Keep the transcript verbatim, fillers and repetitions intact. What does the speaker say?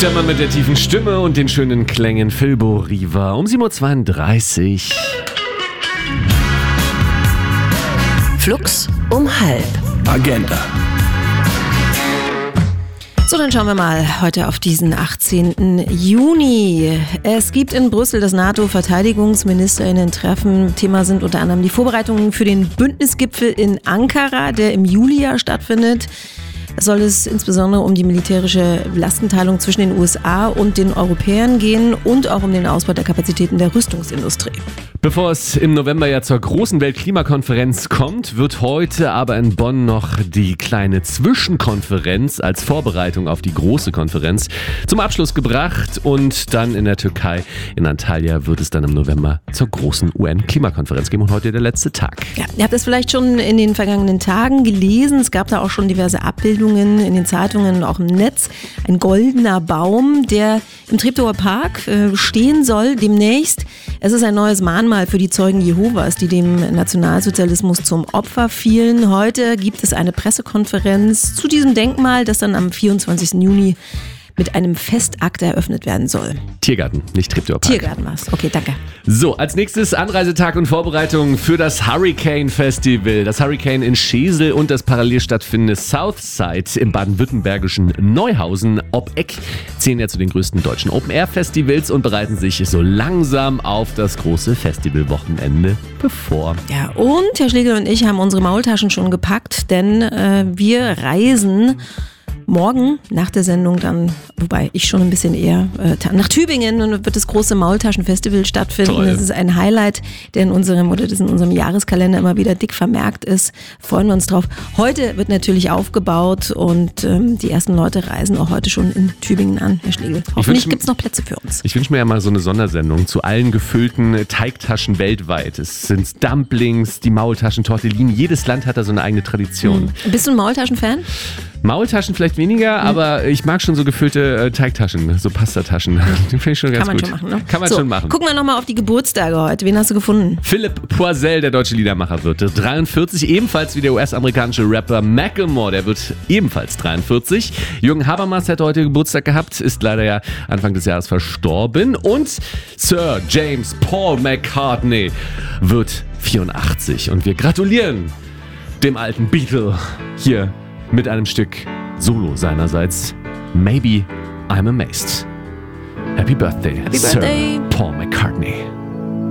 Der Mann mit der tiefen Stimme und den schönen Klängen, Filbo Riva, um sieben Uhr zweiunddreißig. Flux um halb. Agenda. So, dann schauen wir mal heute auf diesen achtzehnten Juni. Es gibt in Brüssel das NATO-Verteidigungsministerinnen-Treffen. Thema sind unter anderem die Vorbereitungen für den Bündnisgipfel in Ankara, der im Juli ja stattfindet. Es soll es insbesondere um die militärische Lastenteilung zwischen den U S A und den Europäern gehen und auch um den Ausbau der Kapazitäten der Rüstungsindustrie. Bevor es im November ja zur großen Weltklimakonferenz kommt, wird heute aber in Bonn noch die kleine Zwischenkonferenz als Vorbereitung auf die große Konferenz zum Abschluss gebracht und dann in der Türkei, in Antalya, wird es dann im November zur großen U N-Klimakonferenz gehen und heute der letzte Tag. Ja, ihr habt es vielleicht schon in den vergangenen Tagen gelesen, es gab da auch schon diverse Abbildungen in den Zeitungen und auch im Netz. Ein goldener Baum, der im Treptower Park äh, stehen soll demnächst. Es ist ein neues Mahnmal für die Zeugen Jehovas, die dem Nationalsozialismus zum Opfer fielen. Heute gibt es eine Pressekonferenz zu diesem Denkmal, das dann am vierundzwanzigsten Juni mit einem Festakt eröffnet werden soll. Tiergarten, nicht Treptower Park. Tiergarten war's. Okay, danke. So, als nächstes Anreisetag und Vorbereitung für das Hurricane Festival. Das Hurricane in Schesel und das parallel stattfindende Southside im baden-württembergischen Neuhausen ob Eck zählen ja zu den größten deutschen Open-Air-Festivals und bereiten sich so langsam auf das große Festivalwochenende bevor. Ja, und Herr Schlegel und ich haben unsere Maultaschen schon gepackt, denn äh, wir reisen morgen nach der Sendung dann, wobei ich schon ein bisschen eher, äh, nach Tübingen, und wird das große Maultaschen-Festival stattfinden. Toll. Das ist ein Highlight, der in unserem, oder das in unserem Jahreskalender immer wieder dick vermerkt ist. Freuen wir uns drauf. Heute wird natürlich aufgebaut und ähm, die ersten Leute reisen auch heute schon in Tübingen an, Herr Schlegel. Hoffentlich gibt es noch Plätze für uns. Ich wünsche mir ja mal so eine Sondersendung zu allen gefüllten Teigtaschen weltweit. Es sind Dumplings, die Maultaschen, Tortellini. Jedes Land hat da so eine eigene Tradition. Hm. Bist du ein Maultaschen-Fan? Maultaschen vielleicht weniger, mhm. aber ich mag schon so gefüllte äh, Teigtaschen, so Pastataschen. Die finde ich schon ganz Kann man gut. schon machen, ne? Kann man so, schon machen. Gucken wir nochmal auf die Geburtstage heute. Wen hast du gefunden? Philipp Poisel, der deutsche Liedermacher, wird dreiundvierzig, ebenfalls wie der U S-amerikanische Rapper Macklemore, der wird ebenfalls dreiundvierzig. Jürgen Habermas hat heute Geburtstag gehabt, ist leider ja Anfang des Jahres verstorben. Und Sir James Paul McCartney wird vierundachtzig. Und wir gratulieren dem alten Beatle hier mit einem Stück Solo seinerseits. Maybe I'm Amazed. Happy Birthday, Happy Sir Birthday. Paul McCartney.